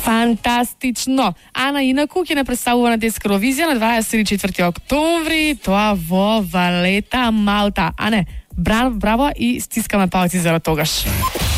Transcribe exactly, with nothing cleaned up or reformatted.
Фантастично. Ана инаку ќе не представува на детска Евровизија на дваесет и четврти октомври, тоа во Валета, Малта. А не, браво, браво и стискаме палци за тогаш.